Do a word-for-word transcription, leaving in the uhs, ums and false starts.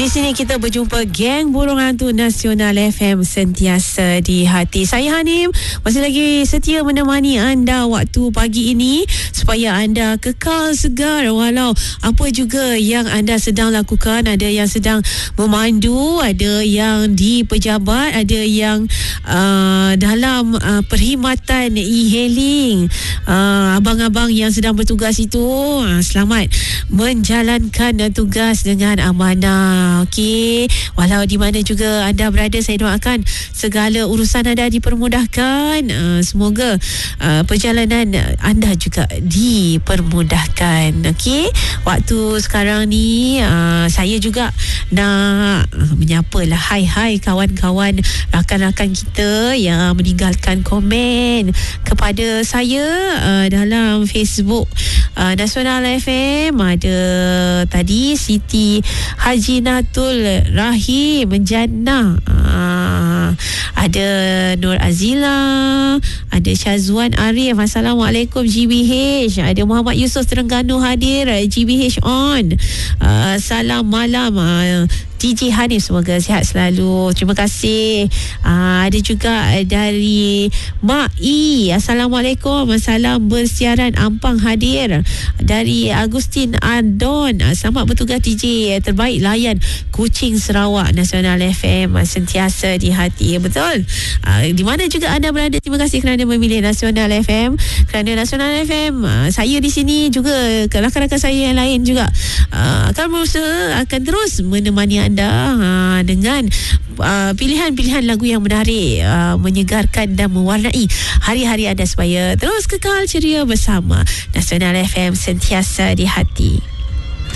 Di sini kita berjumpa geng burung hantu Nasional F M, sentiasa di hati. Saya Hanim masih lagi setia menemani anda waktu pagi ini supaya anda kekal segar walau apa juga yang anda sedang lakukan. Ada yang sedang memandu, ada yang di pejabat, ada yang uh, dalam uh, perkhidmatan e-hailing. Uh, abang-abang yang sedang bertugas itu, uh, selamat menjalankan uh, tugas dengan amanah. Okey, walau di mana juga anda berada, saya doakan segala urusan anda dipermudahkan. Uh, semoga uh, perjalanan anda juga dipermudahkan. Okey, waktu sekarang ni uh, saya juga nak uh, menyapalah hai-hai kawan-kawan, rakan-rakan kita yang meninggalkan komen kepada saya uh, dalam Facebook uh, Nasional F M. Ada tadi Siti Haji Natul Rahim Jannah, uh, ada Nur Azila, ada Syazwan Arif, Assalamualaikum G B H, ada Muhammad Yusof Terengganu hadir, G B H on, uh, salam malam uh, D J Hanif, semoga sihat selalu. Terima kasih. Uh, ada juga dari Mak I, Assalamualaikum, salam bersiaran Ampang hadir. Dari Agustin Adon, selamat bertugas D J terbaik layan Kuching Sarawak, Nasional F M sentiasa di hati. Betul. Uh, di mana juga anda berada, terima kasih kerana memilih Nasional F M. Kerana Nasional F M, uh, saya di sini juga, rakan-rakan saya yang lain juga uh, akan berusaha, akan terus menemani anda uh, dengan uh, pilihan-pilihan lagu yang menarik, uh, menyegarkan dan mewarnai hari-hari anda supaya terus kekal ceria bersama Nasional F M, sentiasa di hati.